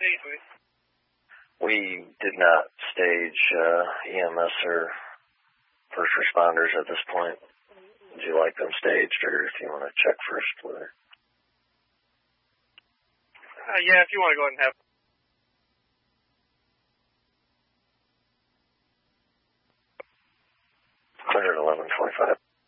We did not stage EMS or first responders at this point. Would you like them staged, or if you want to check first? Yeah, if you want to go ahead and have. 111.25.